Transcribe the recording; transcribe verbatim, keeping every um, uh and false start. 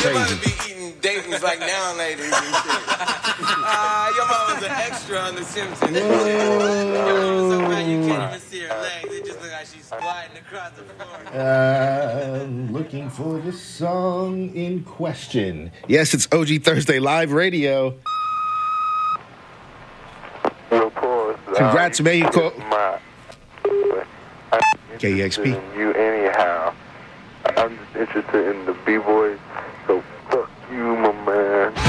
Your mother crazy. be eating Dayton's like now ladies and shit. Ah, your mom was an extra on The Simpsons. Your mom was so bad you can't even see her legs. It just look like she's squatting across the floor. Uh, looking for the song in question. Yes, it's O G Thursday Live Radio. Congrats, uh, Mexico. My, K E X P. in you anyhow. I'm just interested in the B-boys, so fuck you,